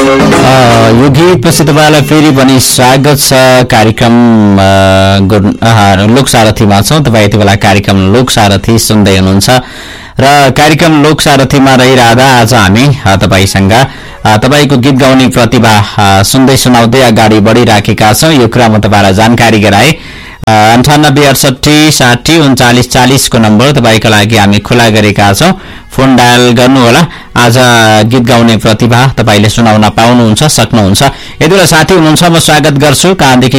यो गीतपछि तपाईँलाई फेरि पनि स्वागत छ कार्यक्रम लोकसारथीमा छौँ। तपाईँ यति बेला कार्यक्रम लोकसारथी सुन्दै हुनुहुन्छ र कार्यक्रम लोकसारथीमा रहिरहँदा आज हामी तपाईँसँग तपाईँको गीत गाउने प्रतिभा सुन्दै सुनाउँदै अगाडि बढिराखेका छौँ। यो कुरा म तपाईँलाई जानकारी गराएँ। 9868603940 को नम्बर तपाईँको लागि हामी खुला गरेका छौँ। फोन डायल गर्नुहोला। आज गीत गाउने प्रतिभा तपाईँले सुनाउन पाउनुहुन्छ, सक्नुहुन्छ। यति बेला साथी हुनुहुन्छ, म स्वागत गर्छु। कहाँदेखि